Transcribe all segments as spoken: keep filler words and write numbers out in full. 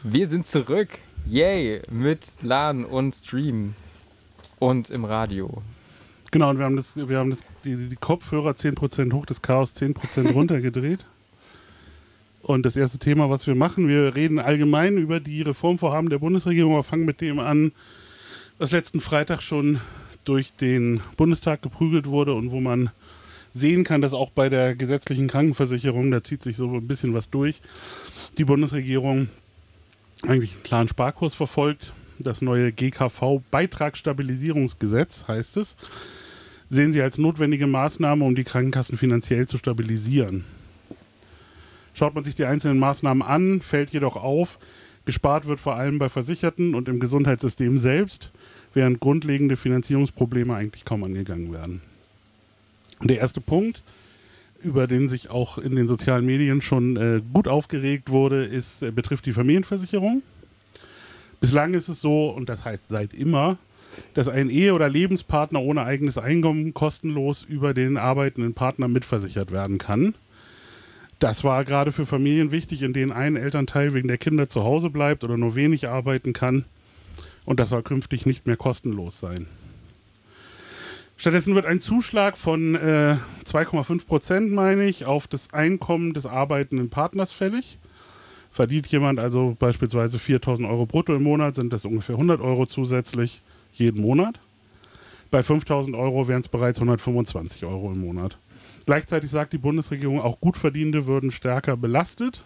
Wir sind zurück. Yay, mit LAN und Stream und im Radio. Genau, und wir haben, das, wir haben das, die, die Kopfhörer zehn Prozent hoch, das Chaos zehn Prozent runtergedreht. Und das erste Thema, was wir machen, wir reden allgemein über die Reformvorhaben der Bundesregierung. Wir fangen mit dem an, was letzten Freitag schon durch den Bundestag geprügelt wurde und wo man sehen kann, dass auch bei der gesetzlichen Krankenversicherung, da zieht sich so ein bisschen was durch, die Bundesregierung eigentlich einen klaren Sparkurs verfolgt. Das neue G K V-Beitragsstabilisierungsgesetz heißt es, sehen Sie als notwendige Maßnahme, um die Krankenkassen finanziell zu stabilisieren. Schaut man sich die einzelnen Maßnahmen an, fällt jedoch auf, gespart wird vor allem bei Versicherten und im Gesundheitssystem selbst, während grundlegende Finanzierungsprobleme eigentlich kaum angegangen werden. Der erste Punkt, über den sich auch in den sozialen Medien schon äh, gut aufgeregt wurde, ist, äh, betrifft die Familienversicherung. Bislang ist es so, und das heißt seit immer, dass ein Ehe- oder Lebenspartner ohne eigenes Einkommen kostenlos über den arbeitenden Partner mitversichert werden kann. Das war gerade für Familien wichtig, in denen ein Elternteil wegen der Kinder zu Hause bleibt oder nur wenig arbeiten kann. Und das soll künftig nicht mehr kostenlos sein. Stattdessen wird ein Zuschlag von äh, zwei Komma fünf Prozent, meine ich, auf das Einkommen des arbeitenden Partners fällig. Verdient jemand also beispielsweise viertausend Euro brutto im Monat, sind das ungefähr hundert Euro zusätzlich jeden Monat. Bei fünftausend Euro wären es bereits hundertfünfundzwanzig Euro im Monat. Gleichzeitig sagt die Bundesregierung, auch Gutverdienende würden stärker belastet.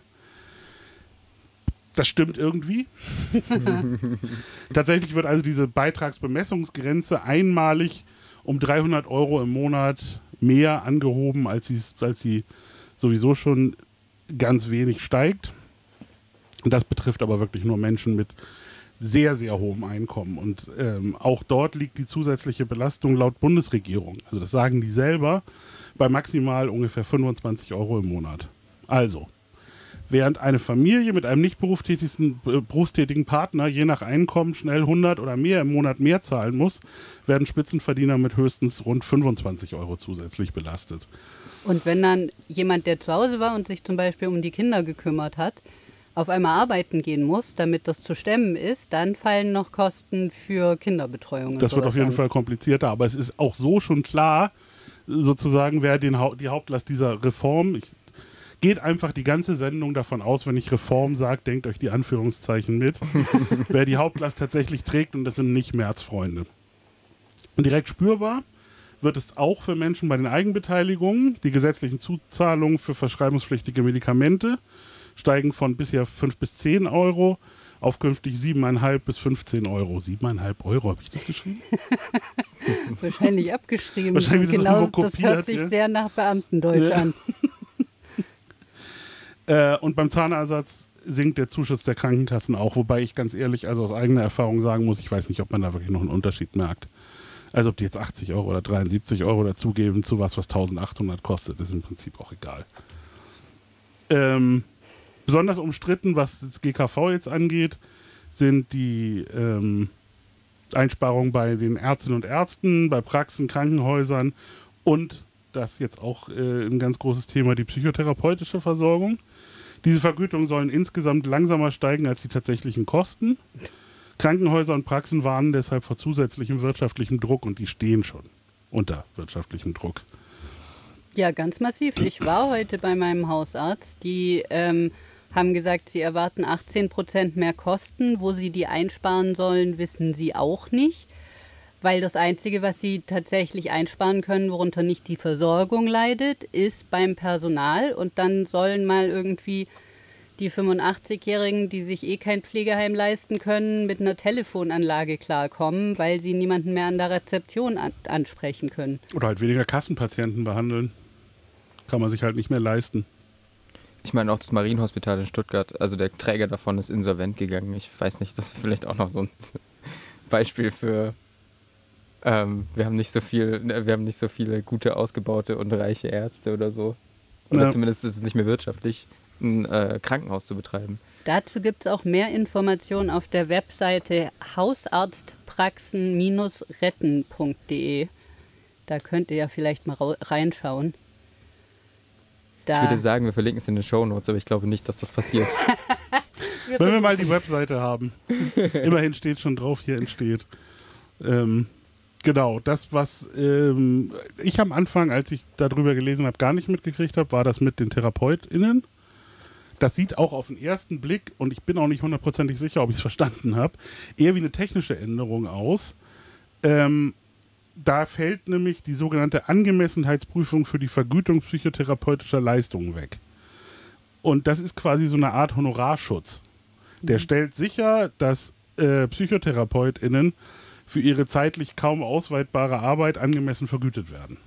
Das stimmt irgendwie. Tatsächlich wird also diese Beitragsbemessungsgrenze einmalig um dreihundert Euro im Monat mehr angehoben, als, als sie sowieso schon ganz wenig steigt. Das betrifft aber wirklich nur Menschen mit sehr, sehr hohem Einkommen. Und ähm, auch dort liegt die zusätzliche Belastung laut Bundesregierung, also das sagen die selber, bei maximal ungefähr fünfundzwanzig Euro im Monat. Also, während eine Familie mit einem nicht berufstätigen, äh, berufstätigen Partner je nach Einkommen schnell hundert oder mehr im Monat mehr zahlen muss, werden Spitzenverdiener mit höchstens rund fünfundzwanzig Euro zusätzlich belastet. Und wenn dann jemand, der zu Hause war und sich zum Beispiel um die Kinder gekümmert hat, auf einmal arbeiten gehen muss, damit das zu stemmen ist, dann fallen noch Kosten für Kinderbetreuung. Das wird auf jeden an. Fall komplizierter, aber es ist auch so schon klar, sozusagen, wer den ha- die Hauptlast dieser Reform, ich, geht einfach die ganze Sendung davon aus, wenn ich Reform sage, denkt euch die Anführungszeichen mit, wer die Hauptlast tatsächlich trägt, und das sind nicht Märzfreunde. Und direkt spürbar wird es auch für Menschen bei den Eigenbeteiligungen. Die gesetzlichen Zuzahlungen für verschreibungspflichtige Medikamente steigen von bisher fünf bis zehn Euro auf künftig sieben Komma fünf bis fünfzehn Euro. sieben Komma fünf Euro, habe ich das geschrieben? Wahrscheinlich abgeschrieben. Wahrscheinlich das, genau, kopiert, das hört sich ja? sehr nach Beamtendeutsch ja. an. äh, und beim Zahnersatz sinkt der Zuschuss der Krankenkassen auch, wobei ich ganz ehrlich, also aus eigener Erfahrung sagen muss, ich weiß nicht, ob man da wirklich noch einen Unterschied merkt. Also ob die jetzt achtzig Euro oder dreiundsiebzig Euro dazugeben zu was, was eintausendachthundert kostet, ist im Prinzip auch egal. Ähm, besonders umstritten, was das G K V jetzt angeht, sind die ähm, Einsparungen bei den Ärztinnen und Ärzten, bei Praxen, Krankenhäusern und, das jetzt auch äh, ein ganz großes Thema, die psychotherapeutische Versorgung. Diese Vergütungen sollen insgesamt langsamer steigen als die tatsächlichen Kosten. Krankenhäuser und Praxen warnen deshalb vor zusätzlichem wirtschaftlichem Druck, und die stehen schon unter wirtschaftlichem Druck. Ja, ganz massiv. Ich war heute bei meinem Hausarzt. Die ähm, haben gesagt, sie erwarten achtzehn Prozent mehr Kosten. Wo sie die einsparen sollen, wissen sie auch nicht. Weil das Einzige, was sie tatsächlich einsparen können, worunter nicht die Versorgung leidet, ist beim Personal. Und dann sollen mal irgendwie die fünfundachtzigjährigen, die sich eh kein Pflegeheim leisten können, mit einer Telefonanlage klarkommen, weil sie niemanden mehr an der Rezeption an- ansprechen können. Oder halt weniger Kassenpatienten behandeln. Kann man sich halt nicht mehr leisten. Ich meine auch das Marienhospital in Stuttgart, also der Träger davon ist insolvent gegangen. Ich weiß nicht, das ist vielleicht auch noch so ein Beispiel für ähm, wir haben nicht so viel, wir haben nicht so viele gute, ausgebaute und reiche Ärzte oder so. Oder ja. Zumindest ist es nicht mehr wirtschaftlich, ein äh, Krankenhaus zu betreiben. Dazu gibt es auch mehr Informationen auf der Webseite hausarztpraxen retten punkt de. Da könnt ihr ja vielleicht mal ra- reinschauen. Da ich würde sagen, wir verlinken es in den Shownotes, aber ich glaube nicht, dass das passiert. Wir Wenn wir mal die Webseite haben. Immerhin steht schon drauf, hier entsteht. Ähm, genau, das, was ähm, ich am Anfang, als ich darüber gelesen habe, gar nicht mitgekriegt habe, war das mit den TherapeutInnen. Das sieht auch auf den ersten Blick, und ich bin auch nicht hundertprozentig sicher, ob ich es verstanden habe, eher wie eine technische Änderung aus. Ähm, da fällt nämlich die sogenannte Angemessenheitsprüfung für die Vergütung psychotherapeutischer Leistungen weg. Und das ist quasi so eine Art Honorarschutz. Der mhm. stellt sicher, dass äh, PsychotherapeutInnen für ihre zeitlich kaum ausweitbare Arbeit angemessen vergütet werden.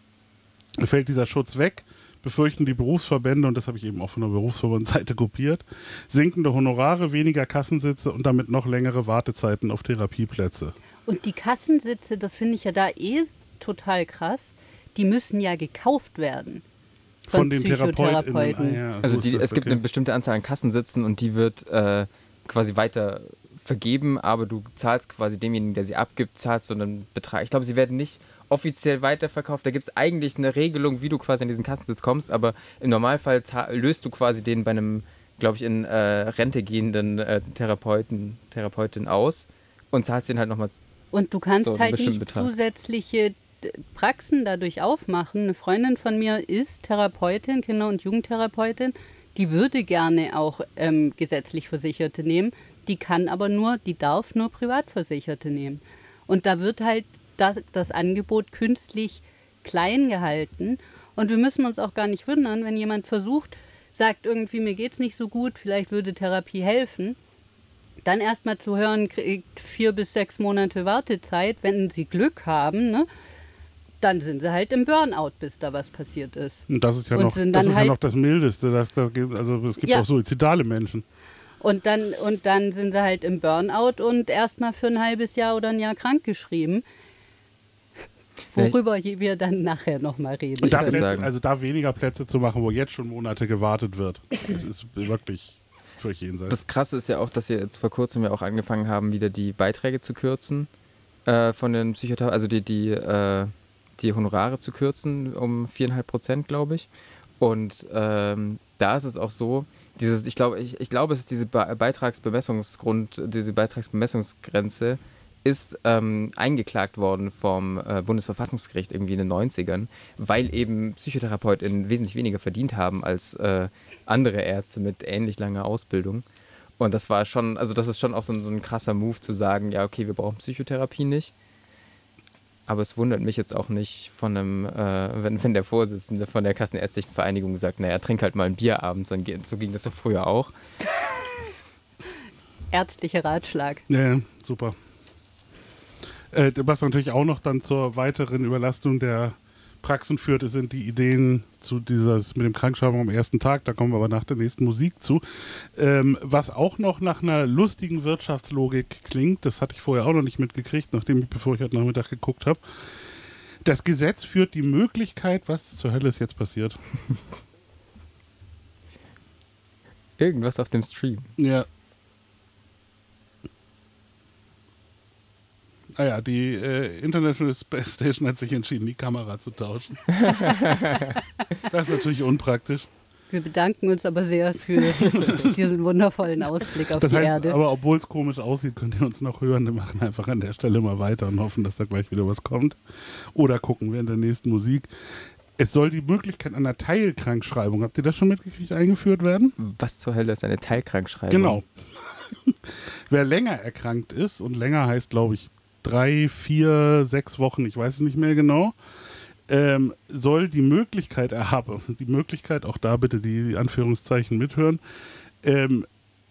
Da fällt dieser Schutz weg, befürchten die Berufsverbände, und das habe ich eben auch von der Berufsverbandseite kopiert, sinkende Honorare, weniger Kassensitze und damit noch längere Wartezeiten auf Therapieplätze. Und die Kassensitze, das finde ich ja da eh total krass, die müssen ja gekauft werden. Von, von den Psychotherapeuten. TherapeutInnen. Ah, ja, also so die, das, es gibt okay. eine bestimmte Anzahl an Kassensitzen und die wird äh, quasi weiter vergeben, aber du zahlst quasi demjenigen, der sie abgibt, zahlst du einen Betrag. Ich glaube, sie werden nicht offiziell weiterverkauft. Da gibt es eigentlich eine Regelung, wie du quasi an diesen Kassensitz kommst, aber im Normalfall löst du quasi den bei einem, glaube ich, in äh, Rente gehenden äh, Therapeuten, Therapeutin aus und zahlst den halt nochmal. Und du kannst so halt nicht Betrag. zusätzliche Praxen dadurch aufmachen. Eine Freundin von mir ist Therapeutin, Kinder- und Jugendtherapeutin. Die würde gerne auch ähm, gesetzlich Versicherte nehmen. Die kann aber nur, die darf nur Privatversicherte nehmen. Und da wird halt das, das Angebot künstlich klein gehalten. Und wir müssen uns auch gar nicht wundern, wenn jemand versucht, sagt irgendwie, mir geht's nicht so gut, vielleicht würde Therapie helfen. Dann erstmal zu hören, kriegt vier bis sechs Monate Wartezeit. Wenn sie Glück haben, ne, dann sind sie halt im Burnout, bis da was passiert ist. Und das ist ja, Und noch, sind das, dann ist halt- ja noch das Mildeste. Das, das gibt, also es gibt Ja. auch suizidale Menschen. Und dann, und dann sind sie halt im Burnout und erstmal für ein halbes Jahr oder ein Jahr krankgeschrieben. Worüber wir dann nachher nochmal reden Und da würd können. Plätze, sagen. also da weniger Plätze zu machen, wo jetzt schon Monate gewartet wird. Das ist wirklich völlig jenseits. Das Krasse ist ja auch, dass sie jetzt vor kurzem ja auch angefangen haben, wieder die Beiträge zu kürzen äh, von den Psychotherapeuten, also die, die, äh, die Honorare zu kürzen um viereinhalb Prozent, glaube ich. Und ähm, da ist es auch so, dieses, ich glaube, ich, ich glaube, es ist diese Be- Beitragsbemessungsgrund, diese Beitragsbemessungsgrenze ist ähm, eingeklagt worden vom äh, Bundesverfassungsgericht irgendwie in den neunzigern, weil eben PsychotherapeutInnen wesentlich weniger verdient haben als äh, andere Ärzte mit ähnlich langer Ausbildung. Und das war schon, also das ist schon auch so ein, so ein krasser Move zu sagen, ja okay, wir brauchen Psychotherapie nicht. Aber es wundert mich jetzt auch nicht von einem, äh, wenn, wenn der Vorsitzende von der Kassenärztlichen Vereinigung sagt, naja, trink halt mal ein Bier abends, dann geht, so ging das doch früher auch. Ärztlicher Ratschlag. Ja, ja, super. Äh, was natürlich auch noch dann zur weiteren Überlastung der Praxen führt, sind die Ideen zu dieses mit dem Krankschreibung am ersten Tag, da kommen wir aber nach der nächsten Musik zu. Ähm, was auch noch nach einer lustigen Wirtschaftslogik klingt, das hatte ich vorher auch noch nicht mitgekriegt, nachdem ich, bevor ich heute Nachmittag geguckt habe. Das Gesetz führt die Möglichkeit, was zur Hölle ist jetzt passiert? Irgendwas auf dem Stream. Ja. Ah ja, die äh, International Space Station hat sich entschieden, die Kamera zu tauschen. Das ist natürlich unpraktisch. Wir bedanken uns aber sehr für diesen wundervollen Ausblick auf Das die heißt, Erde. aber obwohl es komisch aussieht, könnt ihr uns noch hören. Wir machen einfach an der Stelle mal weiter und hoffen, dass da gleich wieder was kommt. Oder gucken wir in der nächsten Musik. Es soll die Möglichkeit einer Teilkrankschreibung, habt ihr das schon mitgekriegt, eingeführt werden? Was zur Hölle ist eine Teilkrankschreibung? Genau. Wer länger erkrankt ist, und länger heißt, glaube ich, drei, vier, sechs Wochen, ich weiß es nicht mehr genau, ähm, soll die Möglichkeit erhaben, die Möglichkeit, auch da bitte die Anführungszeichen mithören, ähm,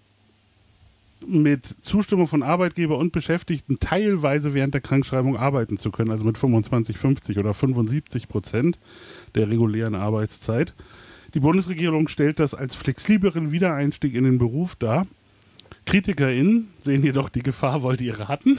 mit Zustimmung von Arbeitgeber und Beschäftigten teilweise während der Krankschreibung arbeiten zu können, also mit fünfundzwanzig, fünfzig oder fünfundsiebzig Prozent der regulären Arbeitszeit. Die Bundesregierung stellt das als flexibleren Wiedereinstieg in den Beruf dar. KritikerInnen sehen jedoch die Gefahr, wollt ihr raten?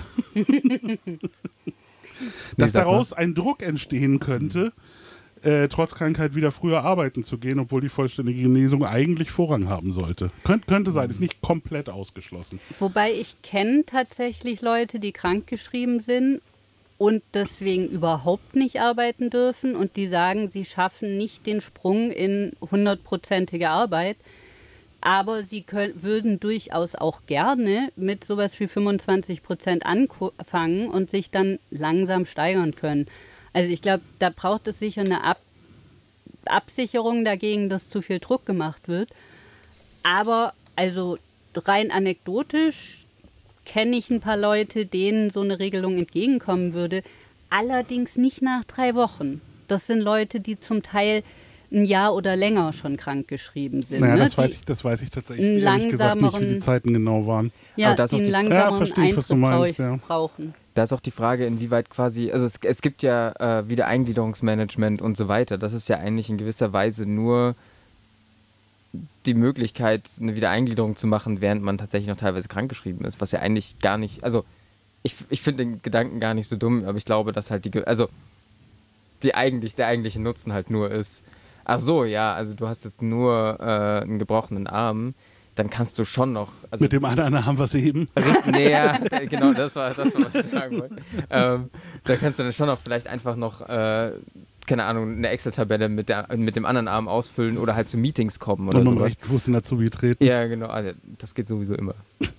Dass sag mal. daraus ein Druck entstehen könnte, äh, trotz Krankheit wieder früher arbeiten zu gehen, obwohl die vollständige Genesung eigentlich Vorrang haben sollte. Könnt, könnte sein, ist nicht komplett ausgeschlossen. Wobei ich kenne tatsächlich Leute, die krankgeschrieben sind und deswegen überhaupt nicht arbeiten dürfen und die sagen, sie schaffen nicht den Sprung in hundertprozentige Arbeit. Aber sie können, würden durchaus auch gerne mit sowas wie fünfundzwanzig Prozent anfangen und sich dann langsam steigern können. Also ich glaube, da braucht es sicher eine Ab- Absicherung dagegen, dass zu viel Druck gemacht wird. Aber also rein anekdotisch kenne ich ein paar Leute, denen so eine Regelung entgegenkommen würde. Allerdings nicht nach drei Wochen. Das sind Leute, die zum Teil ein Jahr oder länger schon krankgeschrieben sind. Naja, ne? das, die weiß ich, das weiß ich tatsächlich einen ehrlich gesagt nicht, wie die langsameren- Zeiten genau waren. Ja, Aber da ist die auch einen die- Ja, langsameren verstehe ich, was du Eintritt meinst, brau- ja. brauchen. Da ist auch die Frage, inwieweit quasi, also es, es gibt ja äh, Wiedereingliederungsmanagement und so weiter. Das ist ja eigentlich in gewisser Weise nur die Möglichkeit, eine Wiedereingliederung zu machen, während man tatsächlich noch teilweise krankgeschrieben ist, was ja eigentlich gar nicht, also ich, ich finde den Gedanken gar nicht so dumm, aber ich glaube, dass halt die, Ge- also die eigentlich, der eigentliche Nutzen halt nur ist, ach so, ja, also du hast jetzt nur äh, einen gebrochenen Arm, dann kannst du schon noch, also Mit dem anderen haben wir es eben. Richt- nee, ja, d- genau, das war das, war, was ich sagen wollte. Ähm, da kannst du dann schon noch vielleicht einfach noch, äh, keine Ahnung, eine Excel-Tabelle mit, der, mit dem anderen Arm ausfüllen oder halt zu Meetings kommen oder Und um sowas. recht Fuß in dazu treten. Ja, genau, also das geht sowieso immer.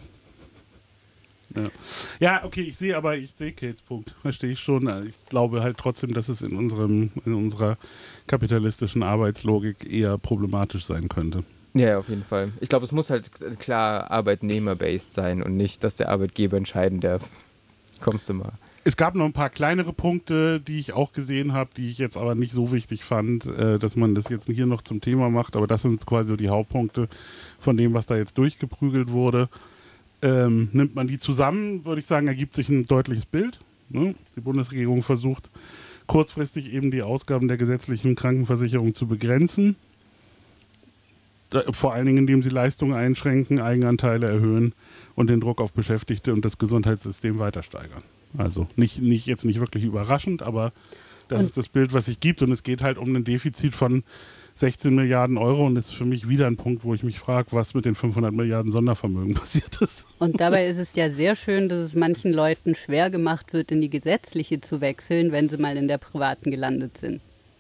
Ja. ja, okay, ich sehe aber, ich sehe Kates Punkt. Verstehe ich schon. Ich glaube halt trotzdem, dass es in unserem, in unserer kapitalistischen Arbeitslogik eher problematisch sein könnte. Ja, ja, auf jeden Fall. Ich glaube, es muss halt klar arbeitnehmer-based sein und nicht, dass der Arbeitgeber entscheiden darf. Kommst du mal. Es gab noch ein paar kleinere Punkte, die ich auch gesehen habe, die ich jetzt aber nicht so wichtig fand, äh, dass man das jetzt hier noch zum Thema macht. Aber das sind quasi so die Hauptpunkte von dem, was da jetzt durchgeprügelt wurde. Ähm, nimmt man die zusammen, würde ich sagen, ergibt sich ein deutliches Bild. Ne? Die Bundesregierung versucht kurzfristig eben die Ausgaben der gesetzlichen Krankenversicherung zu begrenzen. Da, vor allen Dingen, indem sie Leistungen einschränken, Eigenanteile erhöhen und den Druck auf Beschäftigte und das Gesundheitssystem weiter steigern. Also nicht, nicht jetzt nicht wirklich überraschend, aber das Und- ist das Bild, was sich gibt. Und es geht halt um ein Defizit von sechzehn Milliarden Euro und das ist für mich wieder ein Punkt, wo ich mich frage, was mit den fünfhundert Milliarden Sondervermögen passiert ist. Und dabei ist es ja sehr schön, dass es manchen Leuten schwer gemacht wird, in die gesetzliche zu wechseln, wenn sie mal in der privaten gelandet sind.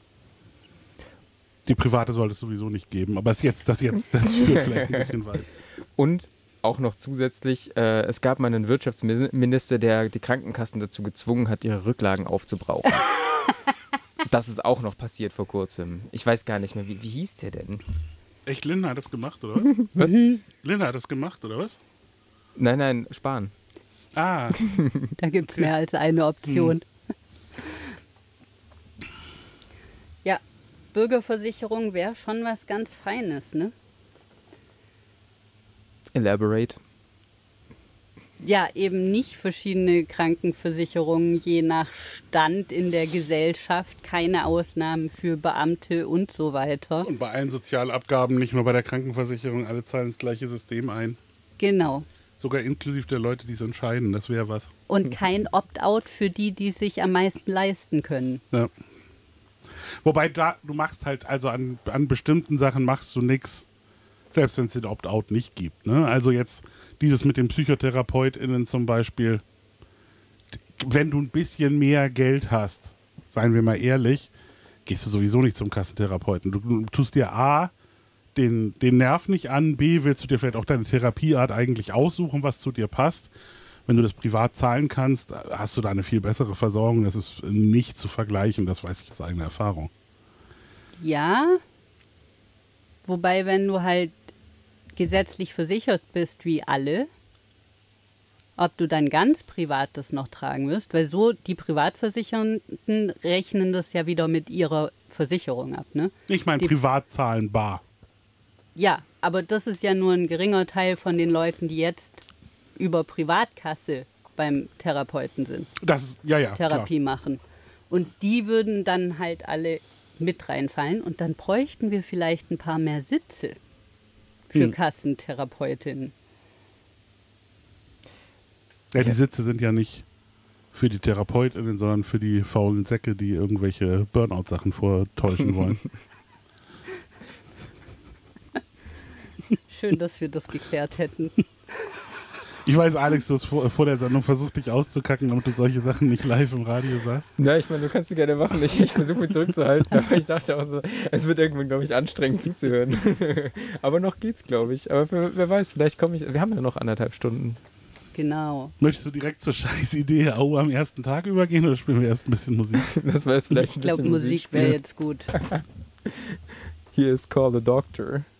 Die private sollte es sowieso nicht geben, aber das jetzt, das jetzt, das führt vielleicht ein bisschen weit. Und auch noch zusätzlich, äh, es gab mal einen Wirtschaftsminister, der die Krankenkassen dazu gezwungen hat, ihre Rücklagen aufzubrauchen. Das ist auch noch passiert vor kurzem. Ich weiß gar nicht mehr, wie, wie hieß der denn? Echt, Linda hat das gemacht, oder was? Was? Linda hat das gemacht, oder was? Nein, nein, Spahn. Ah, Da gibt es Okay. mehr als eine Option. Ja, Bürgerversicherung wäre schon was ganz Feines, ne? Elaborate. Ja, eben nicht verschiedene Krankenversicherungen je nach Stand in der Gesellschaft, keine Ausnahmen für Beamte und so weiter. und bei allen Sozialabgaben, nicht nur bei der Krankenversicherung, alle zahlen das gleiche System ein. Genau. Sogar inklusive der Leute, die es entscheiden, das wäre was. Und kein Opt-out für die, die sich am meisten leisten können. Ja. Wobei da, du machst halt, also an, an bestimmten Sachen machst du nichts, selbst wenn es den Opt-out nicht gibt. Ne? Also jetzt dieses mit den PsychotherapeutInnen zum Beispiel, wenn du ein bisschen mehr Geld hast, seien wir mal ehrlich, gehst du sowieso nicht zum Kassentherapeuten. Du, du tust dir A, den, den Nerv nicht an, B, willst du dir vielleicht auch deine Therapieart eigentlich aussuchen, was zu dir passt. Wenn du das privat zahlen kannst, hast du da eine viel bessere Versorgung. Das ist nicht zu vergleichen, das weiß ich aus eigener Erfahrung. Ja, wobei, wenn du halt gesetzlich versichert bist wie alle, ob du dann ganz privat das noch tragen wirst, weil so die Privatversicherten rechnen das ja wieder mit ihrer Versicherung ab, ne? Ich meine Die- privat zahlen bar. Ja, aber das ist ja nur ein geringer Teil von den Leuten, die jetzt über Privatkasse beim Therapeuten sind, Das ist, ja, ja, Therapie machen. Und die würden dann halt alle mit reinfallen und dann bräuchten wir vielleicht ein paar mehr Sitze für Hm. Kassentherapeutinnen. klar. Ja, die Sitze sind ja nicht für die TherapeutInnen, sondern für die faulen Säcke, die irgendwelche Burnout-Sachen vortäuschen wollen. Schön, dass wir das geklärt hätten. Ich weiß, Alex, du hast vor, vor der Sendung versucht, dich auszukacken, damit du solche Sachen nicht live im Radio sagst. Ja, ich meine, du kannst es gerne machen. Ich, ich versuche mich zurückzuhalten, aber ich dachte auch so, es wird irgendwann, glaube ich, anstrengend zuzuhören. Aber noch geht's, glaube ich. Aber für, wer weiß, vielleicht komme ich. Wir haben ja noch anderthalb Stunden. Genau. Möchtest du direkt zur Scheißidee Au am ersten Tag übergehen oder spielen wir erst ein bisschen Musik? Das war jetzt vielleicht Ich ein glaube, bisschen Musik wäre jetzt gut. Hier ist Call the Doctor.